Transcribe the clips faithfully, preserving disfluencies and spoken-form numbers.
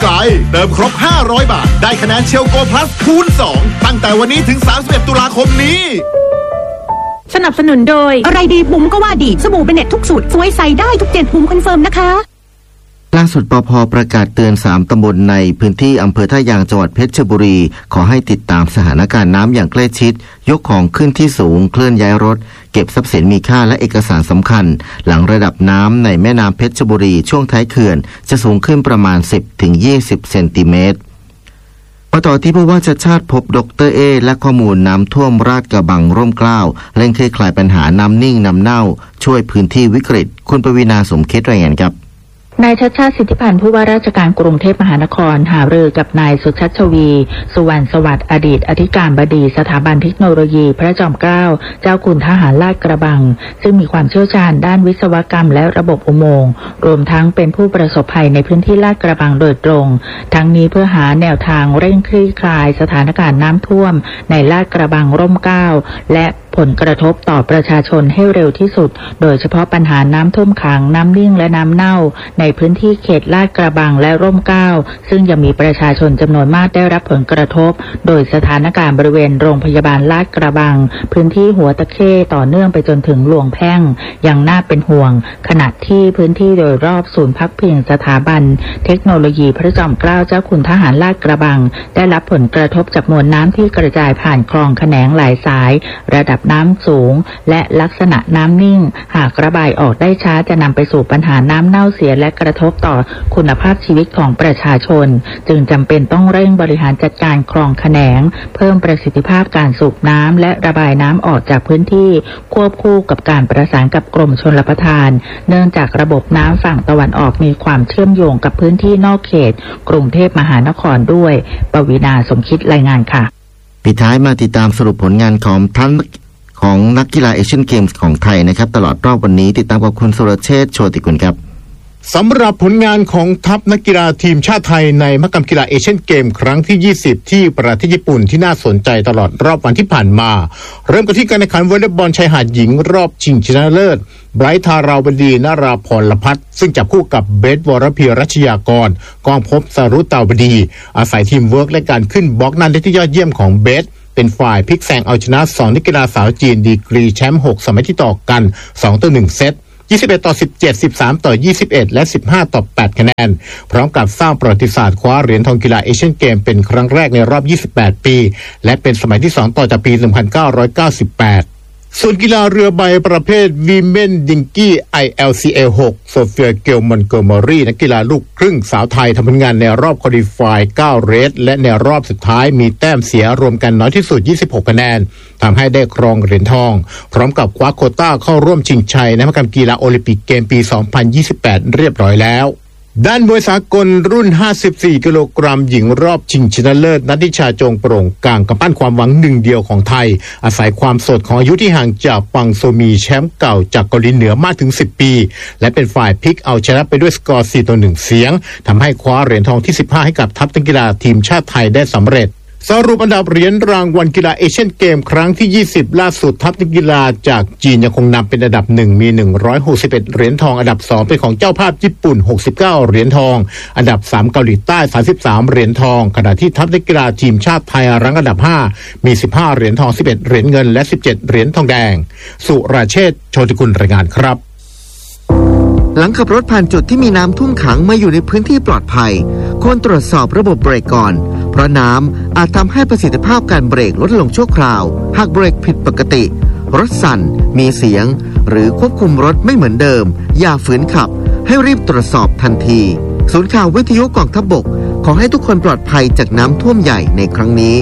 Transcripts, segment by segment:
ไกลเติมครบห้าร้อยบาทได้คะแนนเชลโกพลัสคูณสองตั้งแต่วันนี้ถึงสามสิบเอ็ดตุลาคมนี้สนับสนุนโดยอะไรดีบุ๋มก็ว่าดีสบู่เบเน็ตทุกสูตรสวยใสได้ทุกเจ็ดบุ๋มคอนเฟิร์มนะคะล่าสุดปภ.ประกาศเตือนสามตำบลในพื้นที่อำเภอท่ายางจังหวัดเพชรบุรีขอให้ติดตามสถานการณ์น้ำอย่างใกล้ชิดยกของขึ้นที่สูงเคลื่อนย้ายรถเก็บทรัพย์สินมีค่าและเอกสารสำคัญหลังระดับน้ำในแม่น้ำเพชรบุรีช่วงท้ายเขื่อนจะสูงขึ้นประมาณ สิบถึงยี่สิบ เซนติเมตรปตที่ผู้ว่าชัชชาติพบดรเอและข้อมูลน้ำท่วมราชกระบังร่มเกล้าเร่งคลี่คลายปัญหาน้ำนิ่งน้ำเน่าช่วยพื้นที่วิกฤตคุณปวีณาสมคิดรายงานครับนายชัชชาติสิทธิพันธ์ผู้ว่าราชการกรุงเทพมหานครหารือกับนายสุชัชวีสุวรรณสวัสดิ์อดีตอธิการบดีสถาบันเทคโนโลยีพระจอมเกล้าเจ้าคุณทหารลาดกระบังซึ่งมีความเชี่ยวชาญด้านวิศวกรรมและระบบอุโมงค์รวมทั้งเป็นผู้ประสบภัยในพื้นที่ลาดกระบังโดยตรงทั้งนี้เพื่อหาแนวทางเร่งคลี่คลายสถานการณ์น้ำท่วมในลาดกระบังร่มเกล้าและผลกระทบต่อประชาชนให้เร็วที่สุดโดยเฉพาะปัญหาน้ำท่วมขังน้ำนิ่งและน้ำเน่าในพื้นที่เขตลาดกระบังและร่มเกล้าซึ่งยังมีประชาชนจำนวนมากได้รับผลกระทบโดยสถานการณ์บริเวณโรงพยาบาลลาดกระบังพื้นที่หัวตะเข้ต่อเนื่องไปจนถึงหลวงแพ่งยังน่าเป็นห่วงขณะที่พื้นที่โดยรอบศูนย์พักพิงสถาบันเทคโนโลยีพระจอมเกล้าเจ้าคุณทหารลาดกระบังได้รับผลกระทบจากมวลน้ำที่กระจายผ่านคลองแขนงหลายสายระดับน้ำสูงและลักษณะน้ำนิ่งหากระบายออกได้ช้าจะนำไปสู่ปัญหาน้ำเน่าเสียและกระทบต่อคุณภาพชีวิตของประชาชนจึงจำเป็นต้องเร่งบริหารจัดการคลองแขนงเพิ่มประสิทธิภาพการสูบน้ำและระบายน้ำออกจากพื้นที่ควบคู่กับการประสานกับกรมชลประทานเนื่องจากระบบน้ำฝั่งตะวันออกมีความเชื่อมโยงกับพื้นที่นอกเขตกรุงเทพมหานครด้วยปวีณาสมคิดรายงานค่ะปิดท้ายมาติดตามสรุปผลงานของท่านของนักกีฬาเอเชียนเกมส์ของไทยนะครับตลอดรอบวันนี้ติดตามกับคุณสุรเชษฐ์โชติกุลครับสำหรับผลงานของทัพนักกีฬาทีมชาติไทยในมหกรรมกีฬาเอเชียนเกมครั้งที่ยี่สิบที่ประเทศญี่ปุ่นที่น่าสนใจตลอดรอบวันที่ผ่านมาเริ่มกันที่การแข่งขันวอลเลย์บอลชายหาดหญิงรอบชิงชนะเลิศไบรท์ธาราวดีนราพรพัฒน์ซึ่งจับคู่กับเบสวรพีรัชยากรกองพบสรุตตาวดีอาศัยทีมเวิร์กและการขึ้นบล็อกนั้นได้ที่ยอดเยี่ยมของเบสเป็นฝ่ายพลิกแซงเอาชนะสองนักกีฬาสาวจีนดีกรีแชมป์หกสมัยที่ต่อกันสองต่อหนึ่งเซตยี่สิบเอ็ดต่อสิบเจ็ด สิบสามต่อยี่สิบเอ็ดและสิบห้าต่อแปดคะแนนพร้อมกับสร้างประวัติศาสตร์คว้าเหรียญทองกีฬาเอเชียนเกมเป็นครั้งแรกในรอบยี่สิบแปดปีและเป็นสมัยที่สองต่อจากปีหนึ่งพันเก้าร้อยเก้าสิบแปดส่วนกีฬาเรือใบประเภทวีเมนดิงกี้ ไอ แอล ซี เอ หกโซเฟียเกลมอนโกเมอรี่นักกีฬาลูกครึ่งสาวไทยทำผลงานในรอบควอลิฟายเก้าเรสและในรอบสุดท้ายมีแต้มเสียรวมกันน้อยที่สุดยี่สิบหกคะแนนทำให้ได้ครองเหรียญทองพร้อมกับคว้าโควต้าเข้าร่วมชิงชัยในมหกรรมกีฬาโอลิมปิกเกมปีสองพันยี่สิบแปดเรียบร้อยแล้วด้านมวยสากลรุ่นห้าสิบสี่กิโลกรัมหญิงรอบชิงชนะเลิศนัทธิชาจงโปร่งกลางกำปั้นความหวังหนึ่งเดียวของไทยอาศัยความสดของอายุที่ห่างจากปังโซมีแชมป์เก่าจากเกาหลีเหนือมากถึงสิบปีและเป็นฝ่ายพลิกเอาชนะไปด้วยสกอร์สี่ต่อหนึ่งเสียงทำให้คว้าเหรียญทองที่สิบห้าให้กับทัพนักกีฬาทีมชาติไทยได้สำเร็จสรุปอันดับเหรียญรางวัลกีฬาเอเชียนเกมครั้งที่ยี่สิบล่าสุดทัพนักกีฬาจากจีนยังคงนำเป็นอันดับหนึ่งมีหนึ่งร้อยหกสิบเอ็ดเหรียญทองอันดับสองเป็นของเจ้าภาพญี่ปุ่นหกสิบเก้าเหรียญทองอันดับสามเกาหลีใต้สามสิบสามเหรียญทองขณะที่ทัพนักกีฬาทีมชาติไทยรั้งอันดับห้ามีสิบห้าเหรียญทองสิบเอ็ดเหรียญเงินและสิบเจ็ดเหรียญทองแดงสุรเชษฐ์โชติกุลรายงานครับหลังขับรถผ่านจุดที่มีน้ำท่วมขังมาอยู่ในพื้นที่ปลอดภัยควรตรวจสอบระบบเบรกก่อนเพราะน้ำอาจทำให้ประสิทธิภาพการเบรกลดลงชั่วคราวหากเบรกผิดปกติรถสั่นมีเสียงหรือควบคุมรถไม่เหมือนเดิมอย่าฝืนขับให้รีบตรวจสอบทันทีศูนย์ข่าววิทยุกองทัพบกขอให้ทุกคนปลอดภัยจากน้ำท่วมใหญ่ในครั้งนี้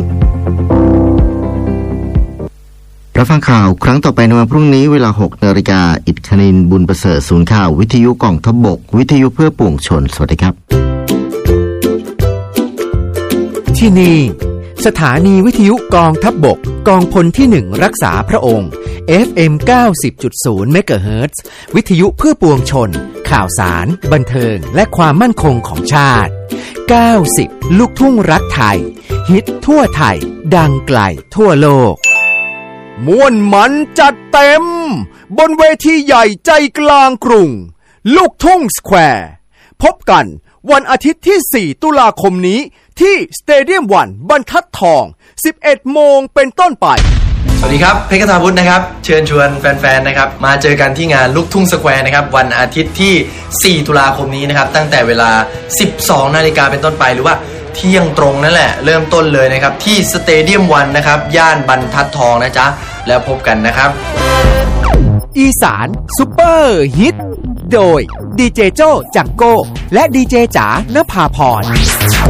รับฟังข่าวครั้งต่อไปในวันพรุ่งนี้เวลา หกนาฬิกา อิฐคณินบุญประเสริฐศูนย์ข่าววิทยุกองทัพบกวิทยุเพื่อปวงชนสวัสดีครับที่นี่สถานีวิทยุกองทัพบกกองพลที่หนึ่งรักษาพระองค์ เอฟ เอ็ม เก้าสิบจุดศูนย์ เมกะเฮิรตซ์วิทยุเพื่อปวงชนข่าวสารบันเทิงและความมั่นคงของชาติเก้าสิบลูกทุ่งรักไทยฮิตทั่วไทยดังไกลทั่วโลกม่วนมันจัดเต็มบนเวทีใหญ่ใจกลางกรุงลูกทุ่งสแควร์พบกันวันอาทิตย์ที่สี่ตุลาคมนี้ที่สเตเดียมวันบรรทัดทองสิบเอ็ดโมงเป็นต้นไปสวัสดีครับเพชรกทาวุฒินะครับเชิญชวนแฟนๆนะครับมาเจอกันที่งานลูกทุ่งสแควร์นะครับวันอาทิตย์ที่สี่ตุลาคมนี้นะครับตั้งแต่เวลา สิบสองนาฬิกาเป็นต้นไปหรือว่าเที่ยงตรงนั่นแหละเริ่มต้นเลยนะครับที่สเตเดียมวันนะครับย่านบรรทัดทองนะจ๊ะแล้วพบกันนะครับอีสานซุปเปอร์ฮิตโดยดีเจโจ้จังโก้และดีเจจ๋านภาพร